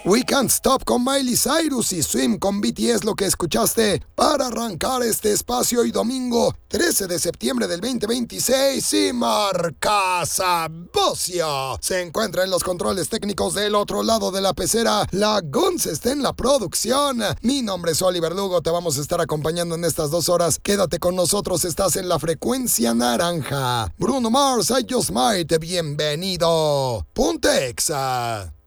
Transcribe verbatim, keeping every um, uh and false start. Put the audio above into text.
We Can't Stop con Miley Cyrus y Swim con B T S lo que escuchaste para arrancar este espacio hoy domingo trece de septiembre del veinte veintiséis y Marcasa Bocio se encuentra en los controles técnicos del otro lado de la pecera. La Guns está en la producción. Mi nombre es Oliver Lugo, te vamos a estar acompañando en estas dos horas. Quédate con nosotros, estás en la frecuencia naranja. Bruno Mars, I Just Might, bienvenido. Punta Exa.